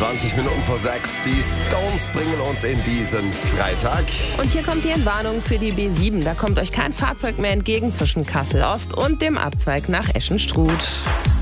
20 Minuten vor 6. Die Stones bringen uns in diesen Freitag. Und hier kommt die Entwarnung für die B7. Da kommt euch kein Fahrzeug mehr entgegen zwischen Kassel Ost und dem Abzweig nach Eschenstruth.